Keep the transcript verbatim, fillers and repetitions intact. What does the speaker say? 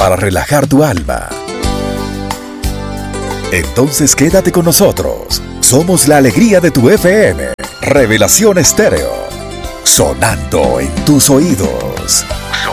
para relajar tu alma. Entonces quédate con nosotros. Somos la alegría de tu F M. Revelación Estéreo. Sonando en tus oídos.